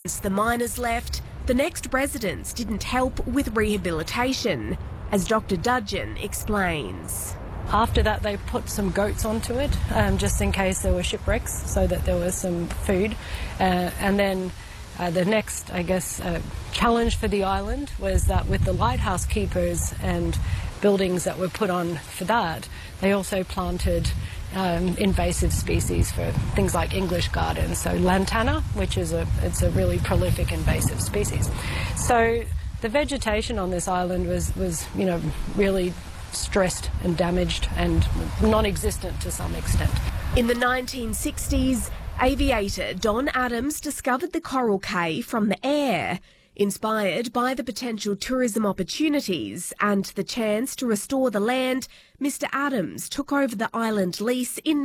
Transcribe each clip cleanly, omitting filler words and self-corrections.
As the miners left, the next residents didn't help with rehabilitation, as Dr. Dudgeon explains. After that, they put some goats onto it, just in case there were shipwrecks, so that there was some food. And then the next, challenge for the island was that with the lighthouse keepers and buildings that were put on for that, they also planted invasive species for things like English gardens. So lantana, which is it's a really prolific invasive species. So the vegetation on this island was really stressed and damaged and non-existent to some extent. In the 1960s, aviator Don Adams discovered the coral cay from the air. Inspired by the potential tourism opportunities and the chance to restore the land, Mr. Adams took over the island lease in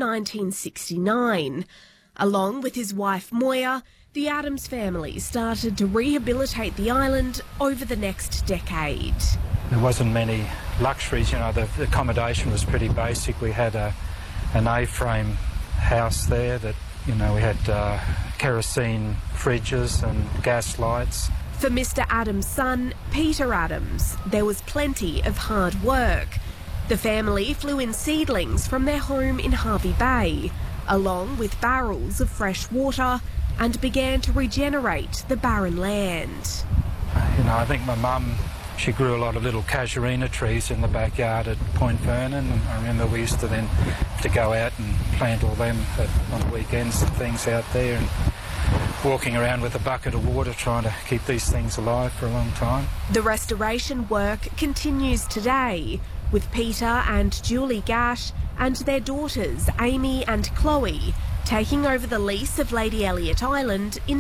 1969. Along with his wife Moya, the Adams family started to rehabilitate the island over the next decade. There wasn't many luxuries, the accommodation was pretty basic. We had an A-frame house there that, we had kerosene fridges and gas lights. For Mr. Adams' son, Peter Adams, there was plenty of hard work. The family flew in seedlings from their home in Hervey Bay, along with barrels of fresh water, and began to regenerate the barren land. I think my mum, she grew a lot of little casuarina trees in the backyard at Point Vernon, and I remember we used to then have to go out and plant all them on weekends and things out there, and walking around with a bucket of water trying to keep these things alive for a long time. The restoration work continues today, with Peter and Julie Gash and their daughters Amy and Chloe taking over the lease of Lady Elliot Island in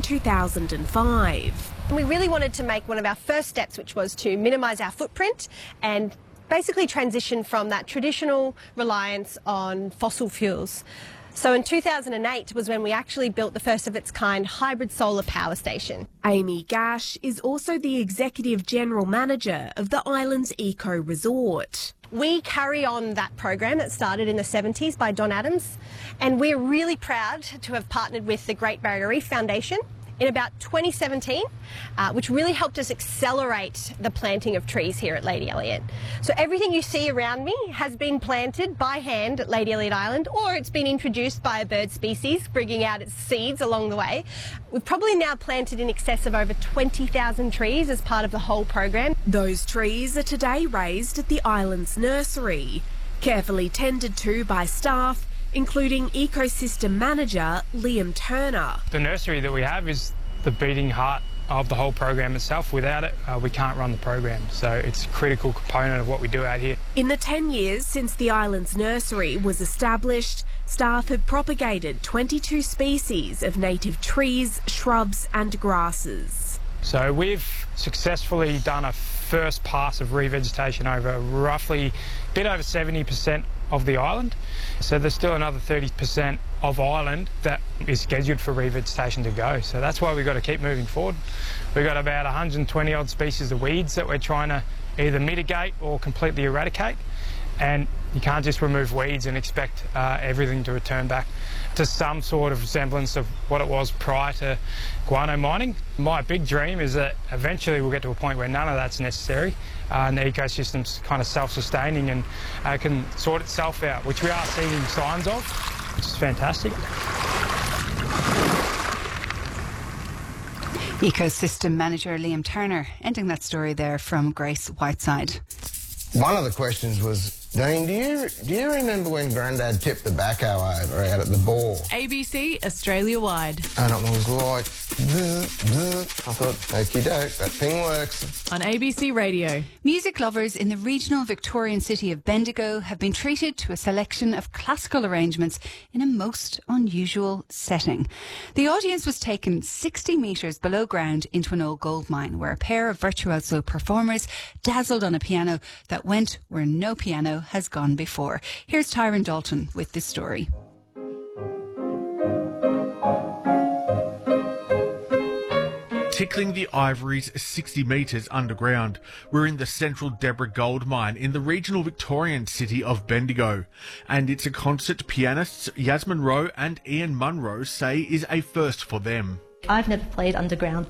2005. We really wanted to make one of our first steps, which was to minimise our footprint and basically transition from that traditional reliance on fossil fuels. So in 2008 was when we actually built the first of its kind hybrid solar power station. Amy Gash is also the Executive General Manager of the island's eco resort. We carry on that program that started in the 70s by Don Adams, and we're really proud to have partnered with the Great Barrier Reef Foundation in about 2017, which really helped us accelerate the planting of trees here at Lady Elliot. So everything you see around me has been planted by hand at Lady Elliot Island, or it's been introduced by a bird species, bringing out its seeds along the way. We've probably now planted in excess of over 20,000 trees as part of the whole program. Those trees are today raised at the island's nursery, carefully tended to by staff, including ecosystem manager Liam Turner. The nursery that we have is the beating heart of the whole program itself. Without it, we can't run the program, so it's a critical component of what we do out here. In the 10 years since the island's nursery was established, staff have propagated 22 species of native trees, shrubs and grasses. So we've successfully done a first pass of revegetation over roughly a bit over 70% of the island. So there's still another 30% of island that is scheduled for revegetation to go. So that's why we've got to keep moving forward. We've got about 120 odd species of weeds that we're trying to either mitigate or completely eradicate. And you can't just remove weeds and expect everything to return back to some sort of semblance of what it was prior to guano mining. My big dream is that eventually we'll get to a point where none of that's necessary and the ecosystem's kind of self-sustaining and can sort itself out, which we are seeing signs of, which is fantastic. Ecosystem Manager Liam Turner, ending that story there from Grace Whiteside. One of the questions was, Dean, do you remember when Grandad tipped the backhoe over out at the bore? ABC Australia-wide. And it was like, I thought, okie doke, that thing works. On ABC Radio. Music lovers in the regional Victorian city of Bendigo have been treated to a selection of classical arrangements in a most unusual setting. The audience was taken 60 metres below ground into an old gold mine where a pair of virtuoso performers dazzled on a piano that went where no piano has gone before. Here's Tyron Dalton with this story. Tickling the Ivories 60 metres underground, we're in the central Deborah Gold Mine in the regional Victorian city of Bendigo. And it's a concert pianists Yasmin Rowe and Ian Munro say is a first for them. I've never played underground